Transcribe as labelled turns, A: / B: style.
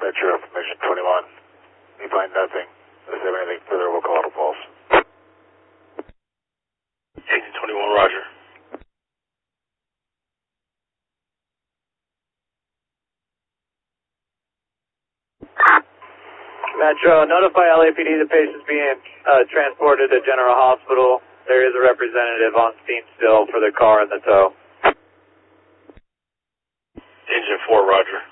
A: Metro from Mission 21. We find nothing. If there's anything further, we'll call it a false.
B: Agent 21, roger.
C: Metro, notify LAPD the patient's being transported to General Hospital. There is a representative on scene still for the car and the tow.
B: Engine 4, roger.